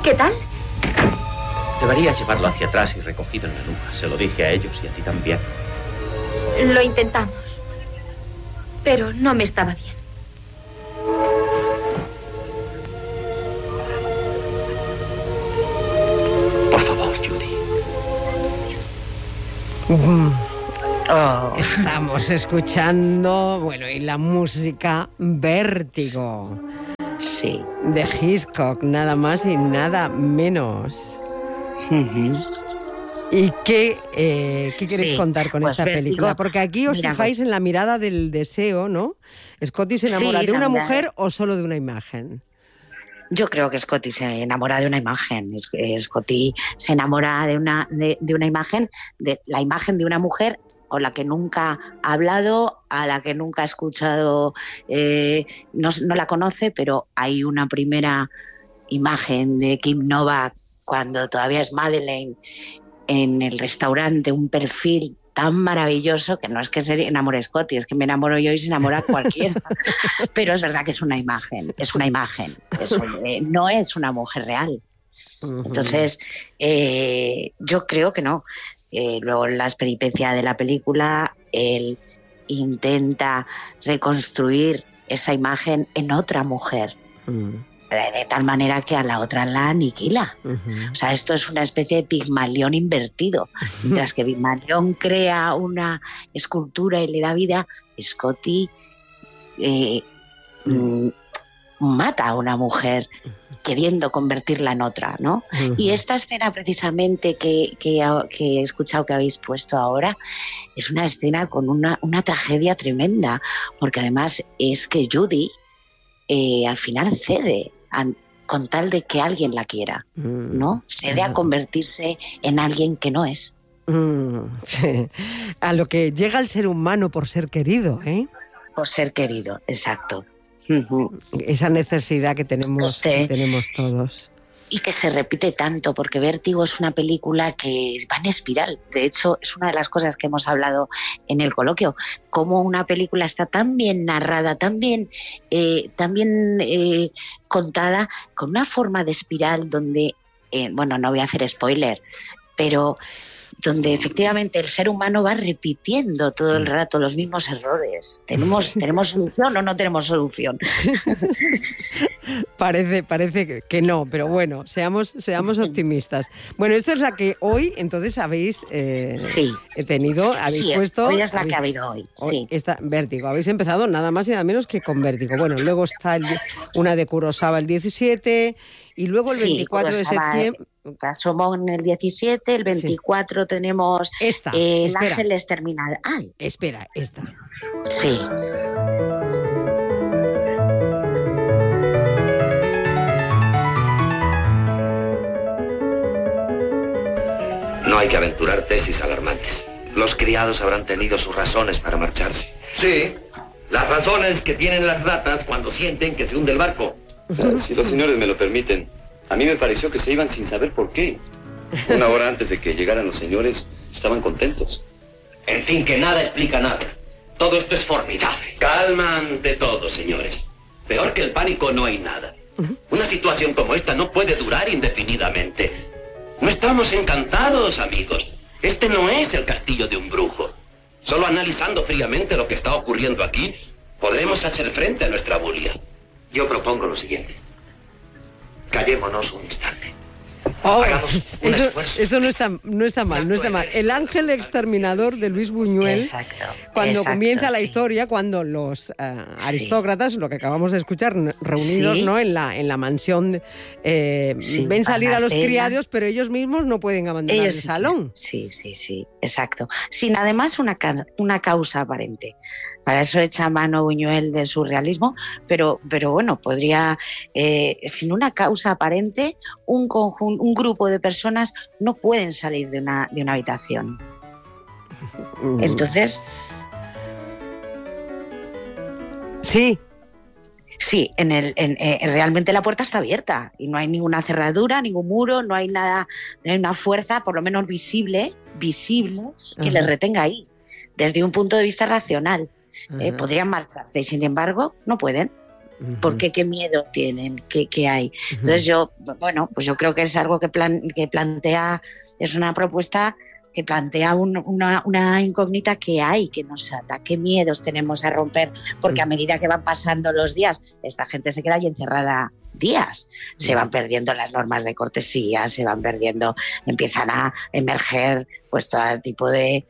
¿Qué tal? Deberías llevarlo hacia atrás y recogido en la nuca. Se lo dije a ellos y a ti también. Lo intentamos, pero no me estaba bien. Por favor, Judy. Estamos escuchando, bueno, y la música Vértigo. Sí. De Hitchcock, nada más y nada menos. ¿Y qué queréis contar con esta película? Porque aquí os fijáis en la mirada del deseo, ¿no? ¿Scotty se enamora de una mujer o solo de una imagen? Yo creo que Scotty se enamora de una imagen. Scotty se enamora de una imagen, de la imagen de una mujer con la que nunca ha hablado, a la que nunca ha escuchado, no la conoce, pero hay una primera imagen de Kim Novak cuando todavía es Madeleine en el restaurante, un perfil tan maravilloso que no es que se enamore Scotty, es que me enamoro yo y se enamora cualquiera. Pero es verdad que es una imagen, no es una mujer real. Entonces, yo creo que no. Luego en las peripecias de la película, él intenta reconstruir esa imagen en otra mujer. De tal manera que a la otra la aniquila. O sea, esto es una especie de Pigmalión invertido. Mientras que Pigmalión crea una escultura y le da vida, Scotty mata a una mujer queriendo convertirla en otra, ¿no? Y esta escena precisamente que he escuchado que habéis puesto ahora es una escena con una tragedia tremenda, porque además es que Judy al final cede con tal de que alguien la quiera, ¿no? Cede a convertirse en alguien que no es. A lo que llega el ser humano por ser querido, ¿eh? Por ser querido, exacto. Esa necesidad que tenemos todos. Y que se repite tanto, porque Vértigo es una película que va en espiral. De hecho, es una de las cosas que hemos hablado en el coloquio. Cómo una película está tan bien narrada, tan bien contada, con una forma de espiral donde, no voy a hacer spoiler, pero donde efectivamente el ser humano va repitiendo todo el rato los mismos errores. ¿Tenemos solución o no tenemos solución? Parece que no, pero bueno, seamos optimistas. Bueno, esto es la que hoy, entonces, habéis tenido, habéis puesto... Hoy es la que ha habido hoy, sí. Esta, Vértigo, habéis empezado nada más y nada menos que con Vértigo. Bueno, luego está una de Kurosawa el 17... Y luego el 24 de septiembre... Somos en el 17, el 24 tenemos El Ángel Exterminador. ¡Ay! Espera, esta. Sí. No hay que aventurar tesis alarmantes. Los criados habrán tenido sus razones para marcharse. Sí. Las razones que tienen las ratas cuando sienten que se hunde el barco. Si los señores me lo permiten, a mí me pareció que se iban sin saber por qué. Una hora antes de que llegaran los señores, estaban contentos. En fin, que nada explica nada. Todo esto es formidable. Calma ante todo, señores. Peor que el pánico no hay nada. Una situación como esta no puede durar indefinidamente. No estamos encantados, amigos. Este no es el castillo de un brujo. Solo analizando fríamente lo que está ocurriendo aquí, podremos hacer frente a nuestra bulia. Yo propongo lo siguiente. Callémonos un instante. Hagamos un esfuerzo. Eso no está mal. El Ángel Exterminador de Luis Buñuel, cuando comienza la historia, cuando los aristócratas, lo que acabamos de escuchar, reunidos ¿no? en la mansión, ven salir a los criados, pero ellos mismos no pueden abandonar el salón. Sí, exacto. Sin además una causa aparente. Para eso echa mano Buñuel del surrealismo, pero bueno, podría, sin una causa aparente, un grupo de personas no pueden salir de una habitación. Entonces... Sí, realmente la puerta está abierta y no hay ninguna cerradura, ningún muro, no hay nada, no hay una fuerza, por lo menos visible, que les retenga ahí, desde un punto de vista racional. Podrían marcharse y sin embargo no pueden. ¿Por qué? ¿Qué miedo tienen? ¿Qué hay? Entonces yo creo que es algo que plantea, es una propuesta que plantea una incógnita que hay, que nos ata, qué miedos tenemos a romper, porque a medida que van pasando los días, esta gente se queda ahí encerrada días, se van perdiendo las normas de cortesía, se van perdiendo, empiezan a emerger pues todo tipo de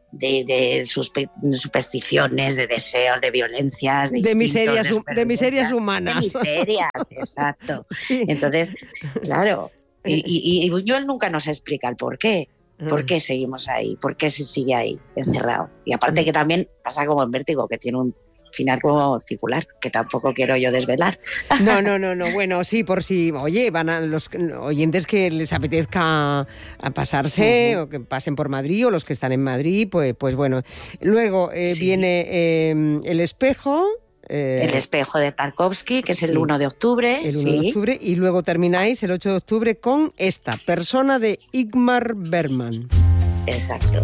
supersticiones, de deseos, de violencias, de miserias humanas. De miserias, exacto. Sí. Entonces, claro, y Buñuel nunca nos explica el por qué. ¿Por qué seguimos ahí? ¿Por qué se sigue ahí encerrado? Y aparte que también pasa como en Vértigo, que tiene un final como circular, que tampoco quiero yo desvelar. No. Bueno, sí, por si, oye, van a los oyentes que les apetezca a pasarse o que pasen por Madrid o los que están en Madrid, pues bueno. Luego viene El espejo. El espejo de Tarkovsky, que es el 1 de octubre. El 1 de octubre. Y luego termináis el 8 de octubre con esta, Persona, de Ingmar Bergman. Exacto.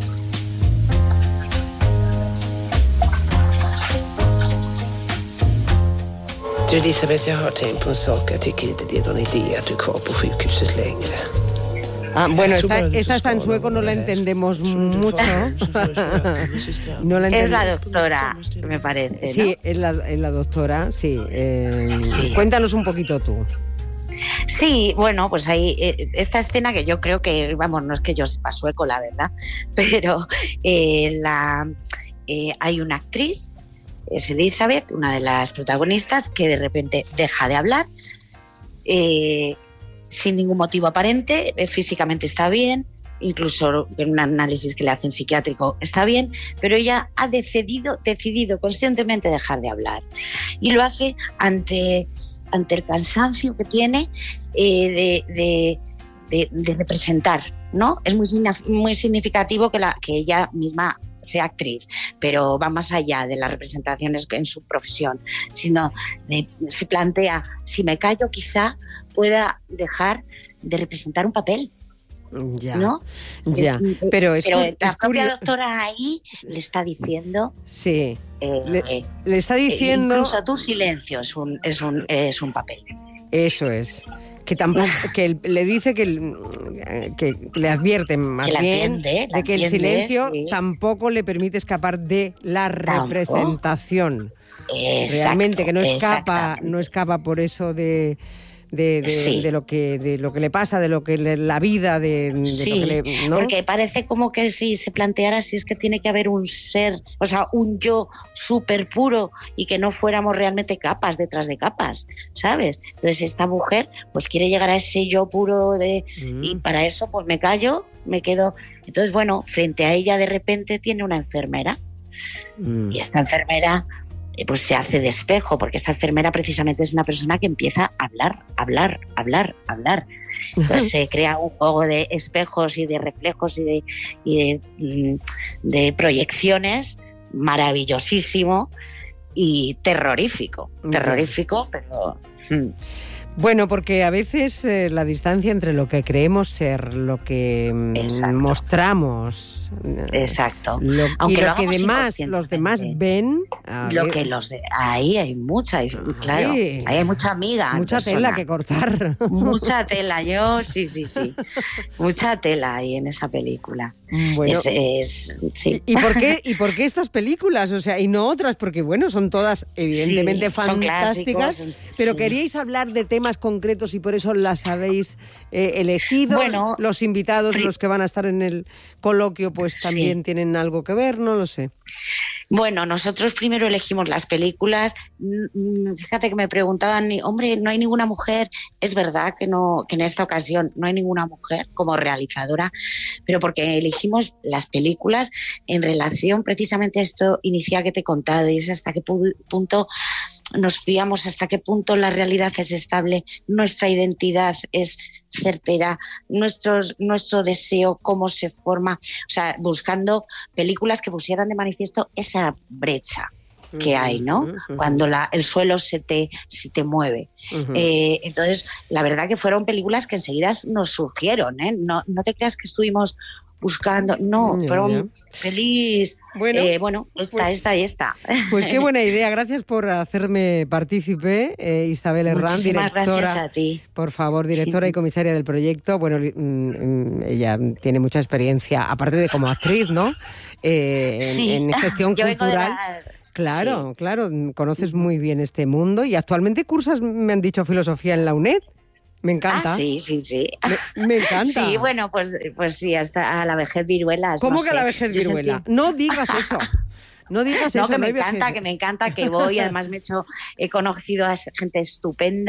Du Elisabeth, jag har tänkt på en sak. Jag tycker inte det är någon idé att du är kvar på sjukhuset längre. Bueno, esta está en sueco, no la entendemos mucho. Es la doctora, me parece, ¿no? Sí, es la doctora, sí. Cuéntanos un poquito tú. Sí, bueno, pues hay esta escena que yo creo que, vamos, no es que yo sepa sueco, la verdad, pero hay una actriz, es Elizabeth, una de las protagonistas, que de repente deja de hablar, sin ningún motivo aparente, físicamente está bien, incluso en un análisis que le hacen psiquiátrico está bien, pero ella ha decidido conscientemente dejar de hablar. Y lo hace ante el cansancio que tiene de representar, ¿no? Es muy significativo que ella misma sea actriz, pero va más allá de las representaciones en su profesión, sino se plantea, si me callo quizá pueda dejar de representar un papel. Ya, ¿no? Ya. Pero la propia doctora ahí le está diciendo. Sí. Le está diciendo. Incluso tu silencio es un papel. Eso es. Que tampoco, que le dice que le advierte más bien de que el silencio tampoco le permite escapar de la representación. Realmente, que no escapa por eso de lo que le pasa, de lo que la vida, sí, lo que le, ¿no? Porque parece como que si se planteara si es que tiene que haber un ser, o sea, un yo súper puro y que no fuéramos realmente capas detrás de capas, ¿sabes? Entonces esta mujer pues quiere llegar a ese yo puro y para eso pues me callo, me quedo. Entonces bueno, frente a ella de repente tiene una enfermera y esta enfermera pues se hace de espejo, porque esta enfermera precisamente es una persona que empieza a hablar. Entonces se crea un juego de espejos y de reflejos y de proyecciones maravillosísimo y terrorífico, pero... Bueno, porque a veces la distancia entre lo que creemos ser, lo que mostramos, aunque lo que los demás ven, ahí hay mucha, claro, ahí hay mucha amiga, mucha tela que cortar, mucha tela, sí, mucha tela ahí en esa película. Bueno, sí. ¿Y por qué estas películas? O sea, y no otras, porque bueno, son todas evidentemente fantásticas, pero queríais hablar de temas concretos y por eso las habéis elegido. Bueno, los invitados, los que van a estar en el coloquio, pues también tienen algo que ver, no lo sé. Bueno, nosotros primero elegimos las películas. Fíjate que me preguntaban, hombre, no hay ninguna mujer. Es verdad que en esta ocasión no hay ninguna mujer como realizadora, pero porque elegimos las películas en relación precisamente a esto inicial que te he contado, y es hasta qué punto nos fiamos, hasta qué punto la realidad es estable, nuestra identidad es certera, nuestro deseo, cómo se forma, o sea, buscando películas que pusieran de manifiesto esa brecha que hay, ¿no? Cuando el suelo se te mueve. Entonces, la verdad que fueron películas que enseguida nos surgieron, ¿eh? No te creas que estuvimos buscando. No, fueron feliz. Bueno, esta. Pues qué buena idea. Gracias por hacerme partícipe, Isabel Herrán, Muchísimas directora. Gracias a ti. Por favor, directora y comisaria del proyecto. Bueno, ella tiene mucha experiencia, aparte de como actriz, ¿no? En gestión cultural. Claro, conoces muy bien este mundo y actualmente cursas, me han dicho, filosofía en la UNED. Me encanta. Sí. Me encanta. Sí, bueno, pues sí, hasta a la vejez viruelas. ¿Cómo que a la vejez viruela? No digas eso. No digas eso. Que me encanta, que voy. Además he conocido a gente estupenda.